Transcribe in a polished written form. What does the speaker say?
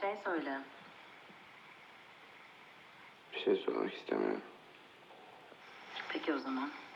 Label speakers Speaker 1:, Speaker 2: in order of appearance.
Speaker 1: şey söyle.
Speaker 2: Bir şey söylemek istemiyorum.
Speaker 1: Peki o zaman.